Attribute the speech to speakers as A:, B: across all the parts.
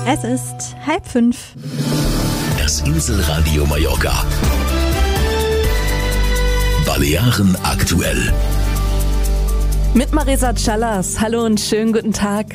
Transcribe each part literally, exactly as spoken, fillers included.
A: Es ist halb fünf.
B: Das Inselradio Mallorca. Balearen aktuell.
C: Mit Marisa Callas. Hallo und schönen guten Tag.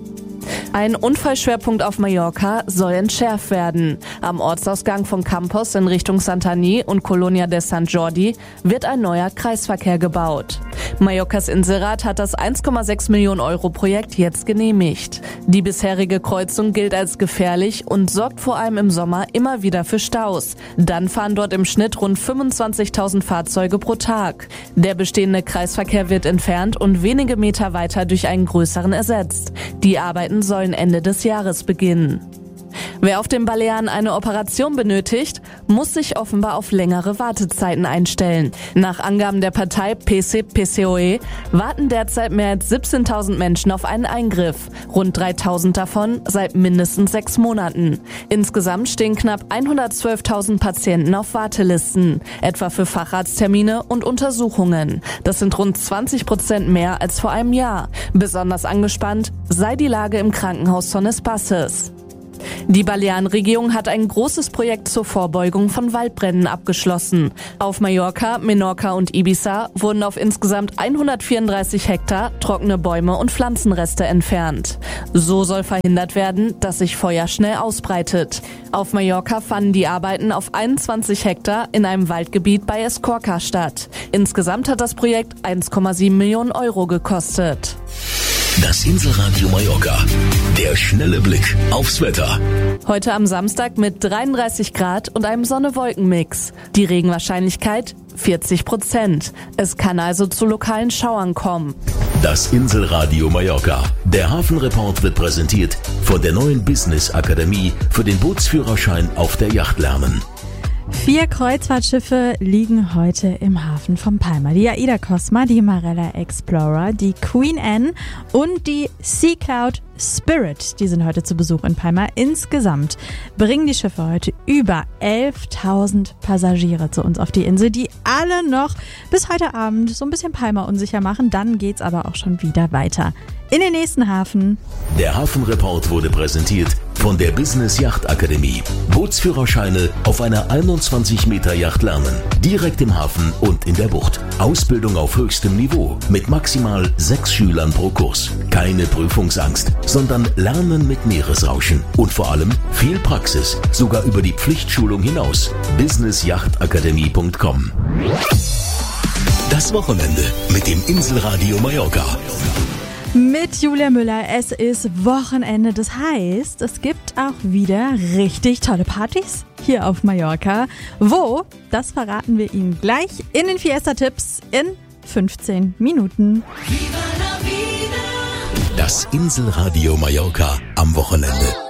C: Ein Unfallschwerpunkt auf Mallorca soll entschärft werden. Am Ortsausgang von Campos in Richtung Santani und Colonia de Sant Jordi wird ein neuer Kreisverkehr gebaut. Mallorcas Inselrat hat das eins Komma sechs Millionen Euro Projekt jetzt genehmigt. Die bisherige Kreuzung gilt als gefährlich und sorgt vor allem im Sommer immer wieder für Staus. Dann fahren dort im Schnitt rund fünfundzwanzigtausend Fahrzeuge pro Tag. Der bestehende Kreisverkehr wird entfernt und wenige Meter weiter durch einen größeren ersetzt. Die Arbeiten sollen Ende des Jahres beginnen. Wer auf den Balearen eine Operation benötigt, muss sich offenbar auf längere Wartezeiten einstellen. Nach Angaben der Partei P C P C O E warten derzeit mehr als siebzehntausend Menschen auf einen Eingriff. Rund dreitausend davon seit mindestens sechs Monaten. Insgesamt stehen knapp hundertzwölftausend Patienten auf Wartelisten, etwa für Facharzttermine und Untersuchungen. Das sind rund zwanzig Prozent mehr als vor einem Jahr. Besonders angespannt sei die Lage im Krankenhaus Son Espaces. Die Balearenregierung hat ein großes Projekt zur Vorbeugung von Waldbränden abgeschlossen. Auf Mallorca, Menorca und Ibiza wurden auf insgesamt hundertvierunddreißig Hektar trockene Bäume und Pflanzenreste entfernt. So soll verhindert werden, dass sich Feuer schnell ausbreitet. Auf Mallorca fanden die Arbeiten auf einundzwanzig Hektar in einem Waldgebiet bei Escorca statt. Insgesamt hat das Projekt eins Komma sieben Millionen Euro gekostet.
B: Das Inselradio Mallorca. Der schnelle Blick aufs Wetter.
C: Heute am Samstag mit dreiunddreißig Grad und einem Sonne-Wolken-Mix. Die Regenwahrscheinlichkeit vierzig Prozent. Es kann also zu lokalen Schauern kommen.
B: Das Inselradio Mallorca. Der Hafenreport wird präsentiert von der neuen Business Akademie für den Bootsführerschein auf der Yacht lernen.
A: Vier Kreuzfahrtschiffe liegen heute im Hafen von Palma. Die Aida Cosma, die Marella Explorer, die Queen Anne und die Sea Cloud Spirit. Die sind heute zu Besuch in Palma. Insgesamt bringen die Schiffe heute über elftausend Passagiere zu uns auf die Insel, die alle noch bis heute Abend so ein bisschen Palma unsicher machen. Dann geht's aber auch schon wieder weiter in den nächsten Hafen.
B: Der Hafenreport wurde präsentiert von der Business Yacht Akademie. Bootsführerscheine auf einer einundzwanzig Meter Yacht lernen. Direkt im Hafen und in der Bucht. Ausbildung auf höchstem Niveau mit maximal sechs Schülern pro Kurs. Keine Prüfungsangst, sondern Lernen mit Meeresrauschen. Und vor allem viel Praxis, sogar über die Pflichtschulung hinaus. business yacht akademie punkt com. Das Wochenende mit dem Inselradio Mallorca.
A: Mit Julia Müller. Es ist Wochenende. Das heißt, es gibt auch wieder richtig tolle Partys hier auf Mallorca. Wo? Das verraten wir Ihnen gleich in den Fiesta-Tipps in fünfzehn Minuten.
B: Das Inselradio Mallorca am Wochenende.